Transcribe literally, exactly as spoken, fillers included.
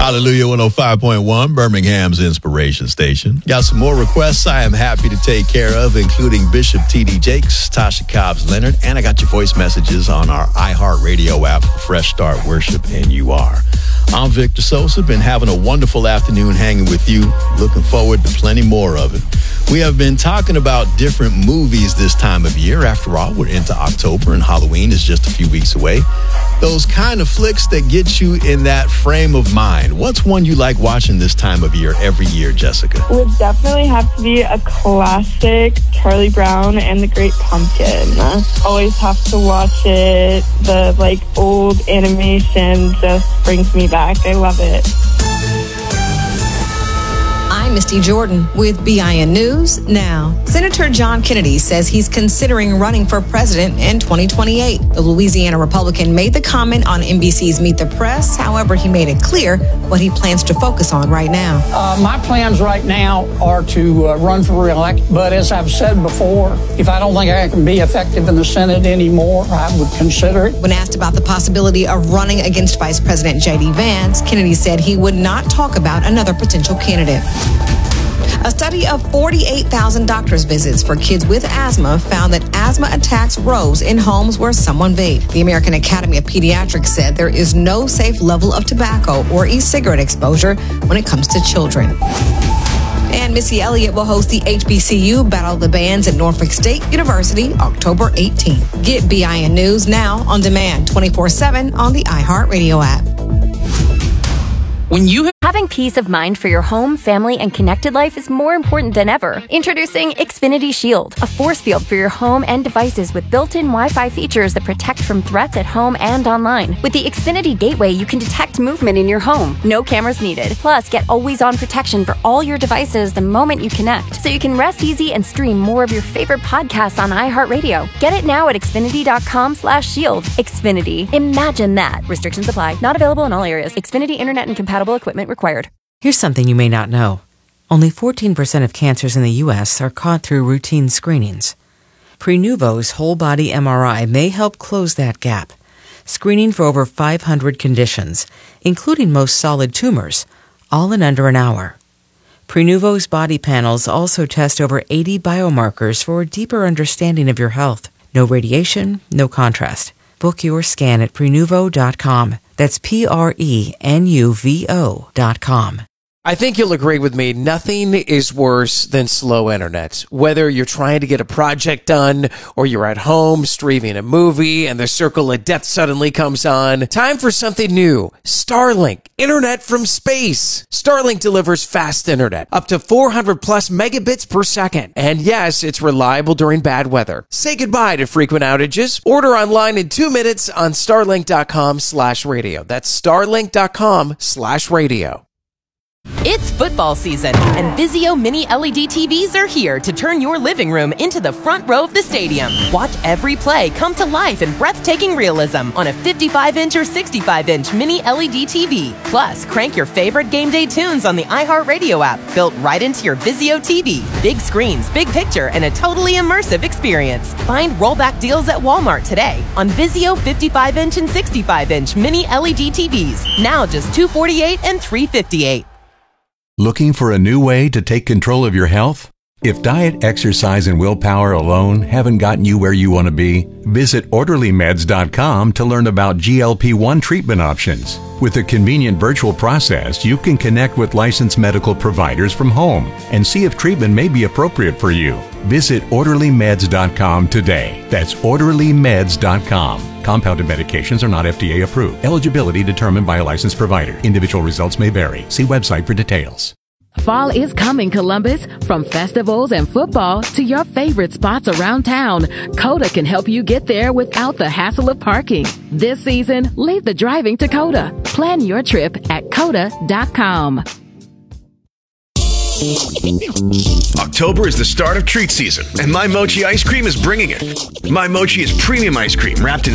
Hallelujah one oh five point one, Birmingham's Inspiration Station. Got some more requests I am happy to take care of, including Bishop T D Jakes, Tasha Cobbs Leonard, and I got your voice messages on our iHeartRadio app for Fresh Start Worship, and you are. I'm Victor Sosa. Been having a wonderful afternoon hanging with you. Looking forward to plenty more of it. We have been talking about different movies this time of year. After all, we're into October and Halloween is just a few weeks away. Those kind of flicks that get you in that frame of mind. What's one you like watching this time of year every year, Jessica? Would definitely have to be a classic, Charlie Brown and the Great Pumpkin. Always have to watch it. The like old animation just brings me back. I love it. I'm Misty Jordan with B I N News Now. Senator John Kennedy says he's considering running for president in twenty twenty-eight. The Louisiana Republican made the comment on N B C's Meet the Press. However, he made it clear what he plans to focus on right now. Uh, my plans right now are to uh, run for re-election. But as I've said before, if I don't think I can be effective in the Senate anymore, I would consider it. When asked about the possibility of running against Vice President J D Vance, Kennedy said he would not talk about another potential candidate. A study of forty-eight thousand doctor's visits for kids with asthma found that asthma attacks rose in homes where someone vaped. The American Academy of Pediatrics said there is no safe level of tobacco or e-cigarette exposure when it comes to children. And Missy Elliott will host the H B C U Battle of the Bands at Norfolk State University October eighteenth. Get B I N News Now on demand twenty-four seven on the iHeartRadio app. When you Having peace of mind for your home, family, and connected life is more important than ever. Introducing Xfinity Shield, a force field for your home and devices with built-in Wi-Fi features that protect from threats at home and online. With the Xfinity Gateway, you can detect movement in your home. No cameras needed. Plus, get always-on protection for all your devices the moment you connect, so you can rest easy and stream more of your favorite podcasts on iHeartRadio. Get it now at Xfinity.com slash shield. Xfinity. Imagine that. Restrictions apply. Not available in all areas. Xfinity Internet and compatible equipment required. Here's something you may not know. Only fourteen percent of cancers in the U S are caught through routine screenings. Prenuvo's whole-body M R I may help close that gap, screening for over five hundred conditions, including most solid tumors, all in under an hour. Prenuvo's body panels also test over eighty biomarkers for a deeper understanding of your health. No radiation, no contrast. Book your scan at Prenuvo dot com. That's P R E N U V O dot com. I think you'll agree with me, nothing is worse than slow internet. Whether you're trying to get a project done or you're at home streaming a movie and the circle of death suddenly comes on, time for something new. Starlink, internet from space. Starlink delivers fast internet, up to four hundred plus megabits per second. And yes, it's reliable during bad weather. Say goodbye to frequent outages. Order online in two minutes on starlink.com slash radio. That's starlink.com slash radio. It's football season, and Vizio Mini L E D T Vs are here to turn your living room into the front row of the stadium. Watch every play come to life in breathtaking realism on a fifty-five inch or sixty-five inch Mini L E D T V. Plus, crank your favorite game day tunes on the iHeartRadio app, built right into your Vizio T V. Big screens, big picture, and a totally immersive experience. Find rollback deals at Walmart today on Vizio fifty-five inch and sixty-five inch Mini L E D T Vs. Now just two hundred forty-eight dollars and three hundred fifty-eight dollars. Looking for a new way to take control of your health? If diet, exercise, and willpower alone haven't gotten you where you want to be, visit orderly meds dot com to learn about G L P one treatment options. With a convenient virtual process, you can connect with licensed medical providers from home and see if treatment may be appropriate for you. Visit orderly meds dot com today. That's orderly meds dot com. Compounded medications are not F D A approved. Eligibility determined by a licensed provider. Individual results may vary. See website for details. Fall is coming, Columbus. From festivals and football to your favorite spots around town, Coda can help you get there without the hassle of parking. This season, leave the driving to Coda. Plan your trip at coda dot com. October is the start of treat season, and My Mochi ice cream is bringing it. My Mochi is premium ice cream wrapped in